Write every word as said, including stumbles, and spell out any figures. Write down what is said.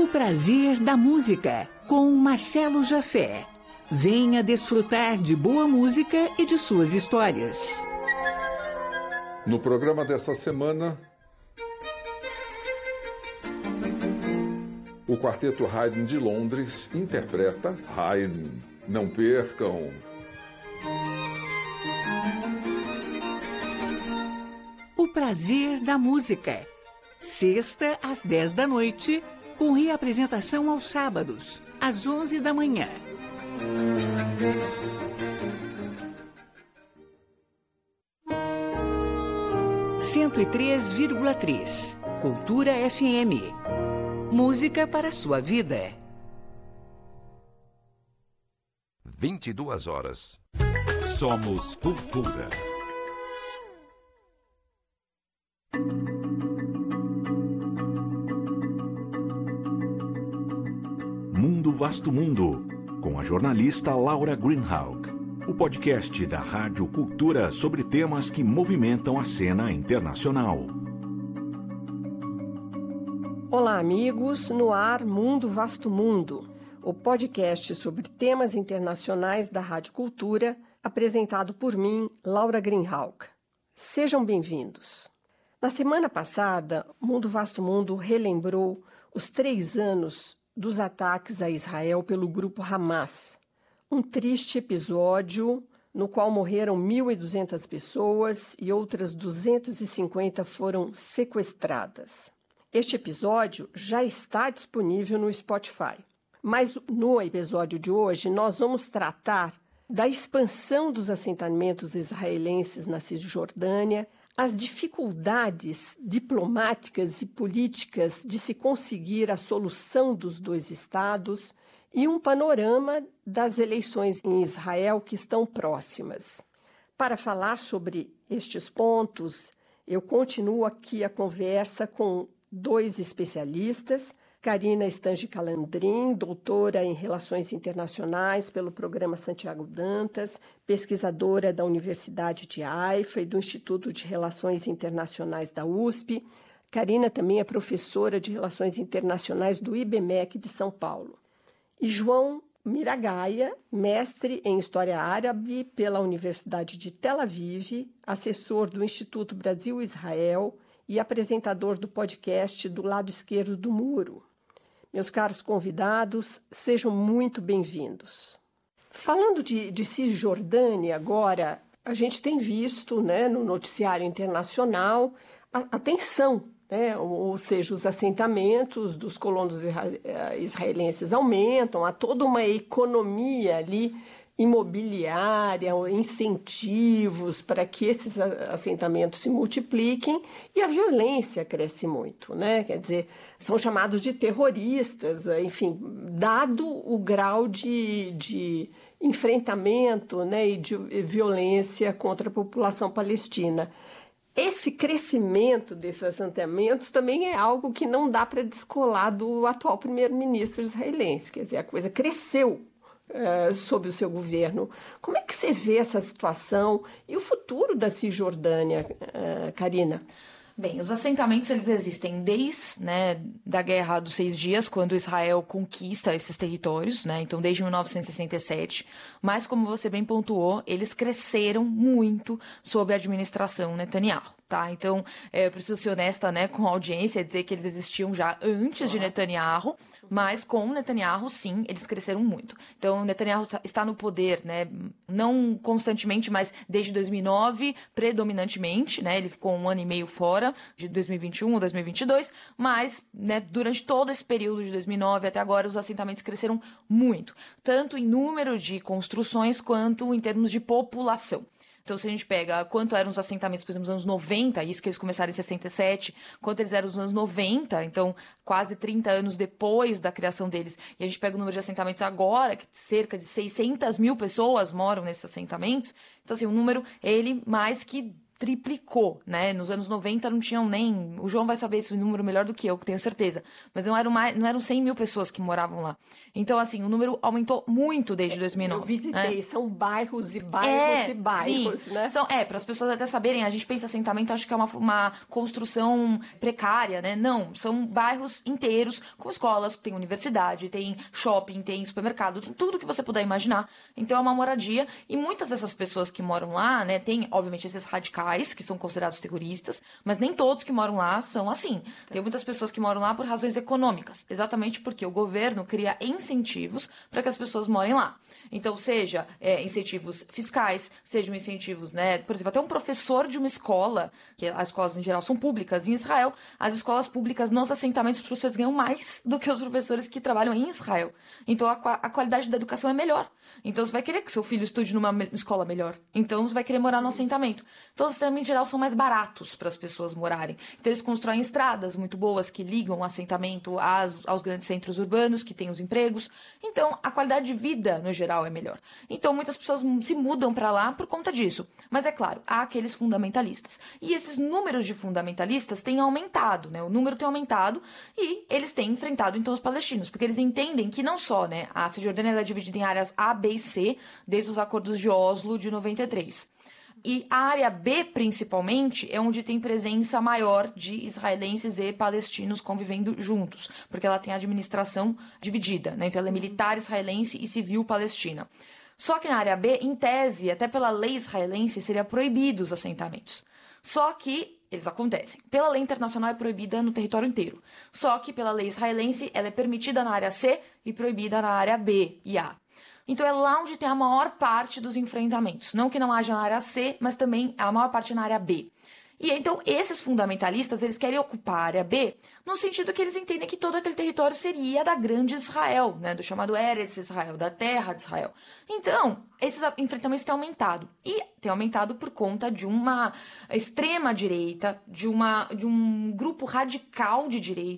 O prazer da música, com Marcelo Jafé. Venha desfrutar de boa música e de suas histórias. No programa dessa semana, o Quarteto Haydn de Londres interpreta Haydn. Não percam! O prazer da música. Sexta às dez da noite, com reapresentação aos sábados, às onze da manhã. cento e três vírgula três Cultura F M. Música para a sua vida. vinte e duas horas. Somos Cultura. Mundo Vasto Mundo, com a jornalista Laura Greenhalgh. O podcast da Rádio Cultura sobre temas que movimentam a cena internacional. Olá, amigos. No ar, Mundo Vasto Mundo, o podcast sobre temas internacionais da Rádio Cultura, apresentado por mim, Laura Greenhalgh. Sejam bem-vindos. Na semana passada, Mundo Vasto Mundo relembrou os três anos dos ataques a Israel pelo grupo Hamas. Um triste episódio no qual morreram mil e duzentas pessoas e outras duzentas e cinquenta foram sequestradas. Este episódio já está disponível no Spotify. Mas no episódio de hoje nós vamos tratar da expansão dos assentamentos israelenses na Cisjordânia, as dificuldades diplomáticas e políticas de se conseguir a solução dos dois estados e um panorama das eleições em Israel que estão próximas. Para falar sobre estes pontos, eu continuo aqui a conversa com dois especialistas, Karina Stange-Calandrin, doutora em Relações Internacionais pelo Programa Santiago Dantas, pesquisadora da Universidade de Haifa e do Instituto de Relações Internacionais da U S P. Karina também é professora de Relações Internacionais do I B M E C de São Paulo. E João Miragaia, mestre em História Árabe pela Universidade de Tel Aviv, assessor do Instituto Brasil-Israel e apresentador do podcast Do Lado Esquerdo do Muro. Meus caros convidados, sejam muito bem-vindos. Falando de, de Cisjordânia agora, a gente tem visto, né, no noticiário internacional a, a tensão, né, ou seja, os assentamentos dos colonos israelenses aumentam, há toda uma economia ali imobiliária, incentivos para que esses assentamentos se multipliquem e a violência cresce muito, né? Quer dizer, são chamados de terroristas, enfim, dado o grau de, de enfrentamento, né, e de violência contra a população palestina. Esse crescimento desses assentamentos também é algo que não dá para descolar do atual primeiro-ministro israelense, quer dizer, a coisa cresceu Uh, sob o seu governo. Como é que você vê essa situação e o futuro da Cisjordânia, uh, Karina? Bem, os assentamentos eles existem desde, né, da Guerra dos Seis Dias, quando Israel conquista esses territórios, né, então desde mil novecentos e sessenta e sete, mas como você bem pontuou, eles cresceram muito sob a administração Netanyahu. Tá, então, é, eu preciso ser honesta, né, com a audiência, dizer que eles existiam já antes de Netanyahu, mas com Netanyahu, sim, eles cresceram muito. Então, Netanyahu está no poder, né, não constantemente, mas desde dois mil e nove, predominantemente, né, ele ficou um ano e meio fora, de dois mil e vinte e um ou dois mil e vinte e dois, mas, né, durante todo esse período de dois mil e nove até agora, os assentamentos cresceram muito, tanto em número de construções quanto em termos de população. Então, se a gente pega quanto eram os assentamentos, por exemplo, nos anos noventa, isso que eles começaram em sessenta e sete, quanto eles eram nos anos noventa, então quase trinta anos depois da criação deles, e a gente pega o número de assentamentos agora, que cerca de seiscentas mil pessoas moram nesses assentamentos, então, assim, o número, ele mais que triplicou, né? Nos anos noventa não tinham nem... O João vai saber esse número melhor do que eu, que tenho certeza. Mas não eram, mais, não eram cem mil pessoas que moravam lá. Então, assim, o número aumentou muito desde dois mil e nove. Eu visitei, né? São bairros e bairros é, e bairros, sim. né? São, é, para as pessoas até saberem, a gente pensa assentamento, acho que é uma, uma construção precária, né? Não, são bairros inteiros, com escolas, tem universidade, tem shopping, tem supermercado, tem tudo que você puder imaginar. Então, é uma moradia. E muitas dessas pessoas que moram lá, né? Tem, obviamente, esses radicais, que são considerados terroristas, mas nem todos que moram lá são assim. Tem muitas pessoas que moram lá por razões econômicas, exatamente porque o governo cria incentivos para que as pessoas morem lá. Então, seja é, incentivos fiscais, sejam incentivos, né? Por exemplo, até um professor de uma escola, que as escolas em geral são públicas em Israel, as escolas públicas nos assentamentos os professores ganham mais do que os professores que trabalham em Israel. Então, a, a qualidade da educação é melhor. Então, você vai querer que seu filho estude numa me- escola melhor. Então, você vai querer morar no assentamento. Então, os assentamentos, em geral, são mais baratos para as pessoas morarem. Então, eles constroem estradas muito boas que ligam o assentamento às, aos grandes centros urbanos, que têm os empregos. Então, a qualidade de vida, no geral, é melhor. Então, muitas pessoas se mudam para lá por conta disso. Mas, é claro, há aqueles fundamentalistas. E esses números de fundamentalistas têm aumentado, né? O número tem aumentado e eles têm enfrentado, então, os palestinos. Porque eles entendem que não só, né, a Cisjordânia ela é dividida em áreas A, B e C, desde os acordos de Oslo de noventa e três. E a área B, principalmente, é onde tem presença maior de israelenses e palestinos convivendo juntos, porque ela tem a administração dividida, né? Então ela é militar israelense e civil palestina. Só que na área B, em tese, até pela lei israelense, seria proibido os assentamentos. Só que eles acontecem. Pela lei internacional é proibida no território inteiro. Só que pela lei israelense ela é permitida na área C e proibida na área B e A. Então é lá onde tem a maior parte dos enfrentamentos. Não que não haja na área C, mas também a maior parte na área B. E então esses fundamentalistas, eles querem ocupar a área B no sentido que eles entendem que todo aquele território seria da grande Israel, né, do chamado Eretz Israel, da terra de Israel. Então, esses enfrentamentos têm aumentado. E têm aumentado por conta de uma extrema-direita, de, uma, de um grupo radical de direita,